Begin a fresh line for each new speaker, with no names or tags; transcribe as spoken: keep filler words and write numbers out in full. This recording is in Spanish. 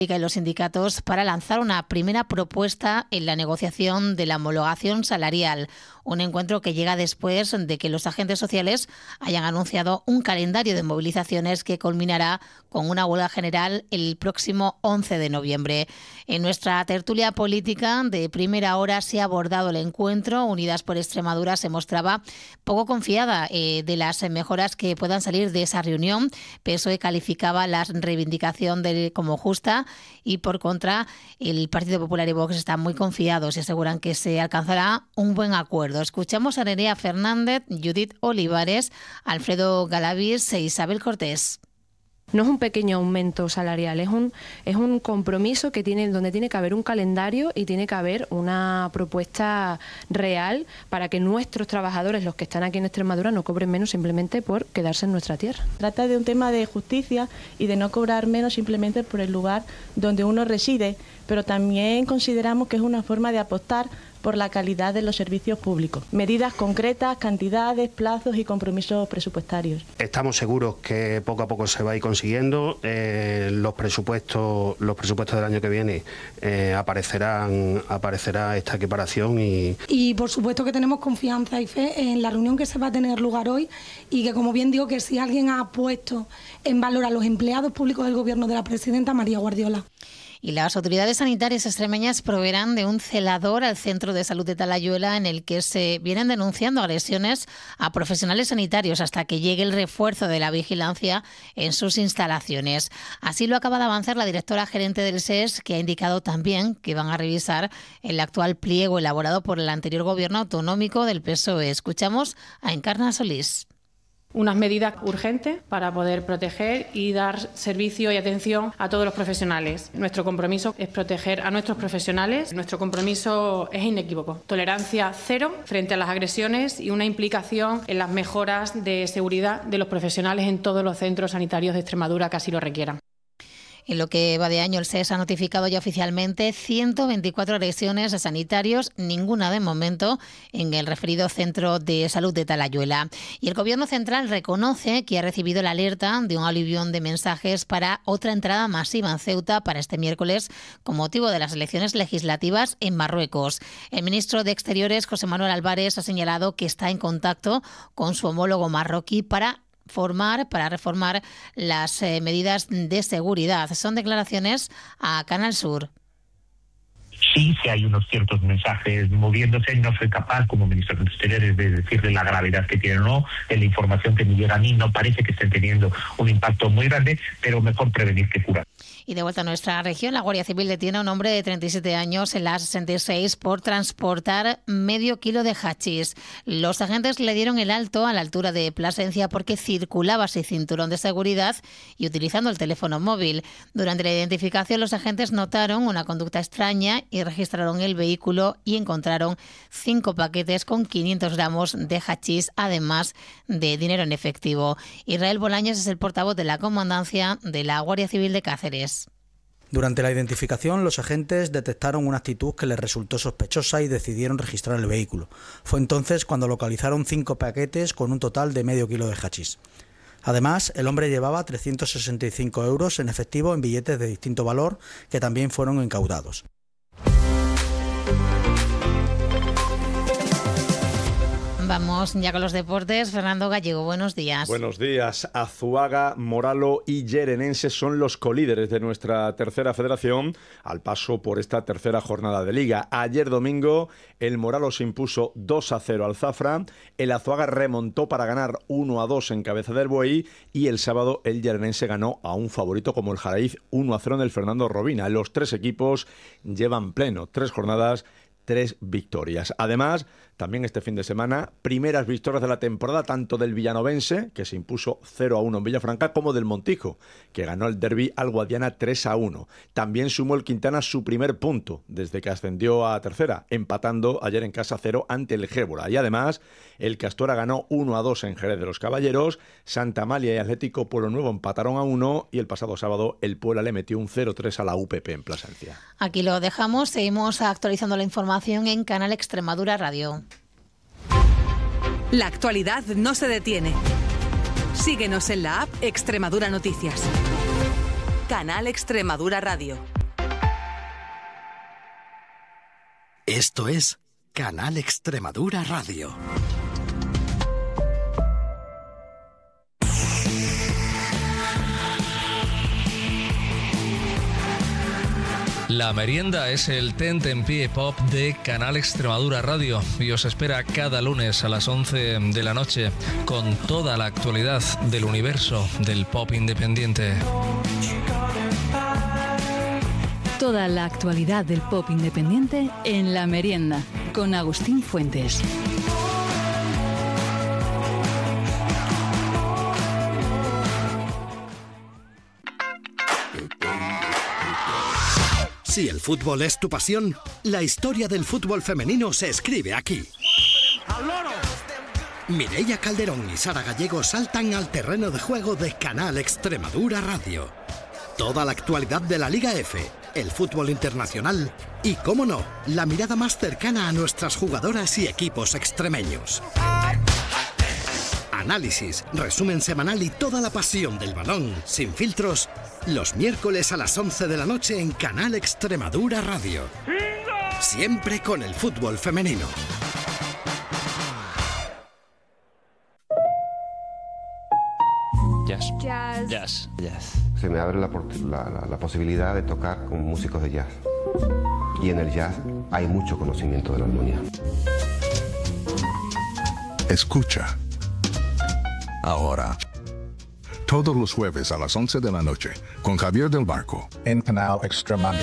y los sindicatos para lanzar una primera propuesta en la negociación de la homologación salarial. Un encuentro que llega después de que los agentes sociales hayan anunciado un calendario de movilizaciones que culminará con una huelga general el próximo once de noviembre. En nuestra tertulia política de primera hora se ha abordado el encuentro. Unidas por Extremadura se mostraba poco confiada eh, de las mejoras que puedan salir de esa reunión. P S O E calificaba la reivindicación de, como justa y, por contra, el Partido Popular y Vox están muy confiados y aseguran que se alcanzará un buen acuerdo. Escuchamos a Nerea Fernández, Judith Olivares, Alfredo Galavis e Isabel Cortés.
No es un pequeño aumento salarial, es un, es un compromiso que tiene, donde tiene que haber un calendario y tiene que haber una propuesta real para que nuestros trabajadores, los que están aquí en Extremadura, no cobren menos simplemente por quedarse en nuestra tierra.
Trata de un tema de justicia y de no cobrar menos simplemente por el lugar donde uno reside, pero también consideramos que es una forma de apostar por la calidad de los servicios públicos. Medidas concretas, cantidades, plazos y compromisos presupuestarios.
Estamos seguros que poco a poco se va a ir consiguiendo. Eh, los presupuestos, los presupuestos del año que viene eh, aparecerán, aparecerá esta equiparación y...
Y por supuesto que tenemos confianza y fe en la reunión que se va a tener lugar hoy y que, como bien digo, que si alguien ha puesto en valor a los empleados públicos del gobierno de la presidenta María Guardiola.
Y las autoridades sanitarias extremeñas proveerán de un celador al Centro de Salud de Talayuela, en el que se vienen denunciando agresiones a profesionales sanitarios hasta que llegue el refuerzo de la vigilancia en sus instalaciones. Así lo acaba de avanzar la directora gerente del S E S, que ha indicado también que van a revisar el actual pliego elaborado por el anterior gobierno autonómico del P S O E. Escuchamos a Encarna Solís.
Unas medidas urgentes para poder proteger y dar servicio y atención a todos los profesionales. Nuestro compromiso es proteger a nuestros profesionales. Nuestro compromiso es inequívoco. Tolerancia cero frente a las agresiones y una implicación en las mejoras de seguridad de los profesionales en todos los centros sanitarios de Extremadura que así lo requieran.
En lo que va de año, el S E S ha notificado ya oficialmente ciento veinticuatro agresiones a sanitarios, ninguna de momento en el referido Centro de Salud de Talayuela. Y el Gobierno central reconoce que ha recibido la alerta de un aluvión de mensajes para otra entrada masiva en Ceuta para este miércoles con motivo de las elecciones legislativas en Marruecos. El ministro de Exteriores, José Manuel Álvarez, ha señalado que está en contacto con su homólogo marroquí para formar para reformar las eh, medidas de seguridad. Son declaraciones a Canal Sur.
Sí, sí hay unos ciertos mensajes moviéndose. No soy capaz, como ministro de Exteriores, de decirle la gravedad que tienen o no. En la información que me llega a mí no parece que estén teniendo un impacto muy grande, pero mejor prevenir que curar.
Y de vuelta a nuestra región, la Guardia Civil detiene a un hombre de treinta y siete años en la sesenta y seis por transportar medio kilo de hachís. Los agentes le dieron el alto a la altura de Plasencia porque circulaba sin cinturón de seguridad y utilizando el teléfono móvil. Durante la identificación, los agentes notaron una conducta extraña y registraron el vehículo y encontraron cinco paquetes con quinientos gramos de hachís, además de dinero en efectivo. Israel Bolaños es el portavoz de la Comandancia de la Guardia Civil de Cáceres.
Durante la identificación, los agentes detectaron una actitud que les resultó sospechosa y decidieron registrar el vehículo. Fue entonces cuando localizaron cinco paquetes con un total de medio kilo de hachís. Además, el hombre llevaba trescientos sesenta y cinco euros en efectivo en billetes de distinto valor que también fueron incautados.
Vamos ya con los deportes. Fernando Gallego, buenos días.
Buenos días. Azuaga, Moralo y Llerenense son los colíderes de nuestra tercera federación al paso por esta tercera jornada de Liga. Ayer domingo el Moralo se impuso dos a cero al Zafra, el Azuaga remontó para ganar uno a dos en Cabeza del Buey y el sábado el Llerenense ganó a un favorito como el Jaraíz uno a cero en el Fernando Robina. Los tres equipos llevan pleno tres jornadas, tres victorias. Además, también este fin de semana, primeras victorias de la temporada, tanto del villanovense, que se impuso cero a uno en Villafranca, como del Montijo, que ganó el derbi al Guadiana tres a uno. También sumó el Quintana su primer punto, desde que ascendió a tercera, empatando ayer en casa cero ante el Gébora. Y además, el Castora ganó uno a dos en Jerez de los Caballeros, Santa Amalia y Atlético Pueblo Nuevo empataron a uno, y el pasado sábado el Puebla le metió un cero tres a la U P P en Plasencia.
Aquí lo dejamos, seguimos actualizando la información en Canal Extremadura Radio.
La actualidad no se detiene. Síguenos en la app Extremadura Noticias. Canal Extremadura Radio.
Esto es Canal Extremadura Radio.
La merienda es el tentempié pop de Canal Extremadura Radio y os espera cada lunes a las once de la noche con toda la actualidad del universo del pop independiente.
Toda la actualidad del pop independiente en La Merienda con Agustín Fuentes.
Si el fútbol es tu pasión, la historia del fútbol femenino se escribe aquí. Mireia Calderón y Sara Gallego saltan al terreno de juego de Canal Extremadura Radio. Toda la actualidad de la Liga F, el fútbol internacional y, cómo no, la mirada más cercana a nuestras jugadoras y equipos extremeños. Análisis, resumen semanal y toda la pasión del balón, sin filtros, los miércoles a las once de la noche en Canal Extremadura Radio. Siempre con el fútbol femenino.
Jazz.
Jazz.
Jazz. Jazz.
Se me abre la, la, la, la posibilidad de tocar con músicos de jazz. Y en el jazz hay mucho conocimiento de la armonía.
Escucha. Ahora. Todos los jueves a las once de la noche con Javier del Barco.
En Canal Extremadura.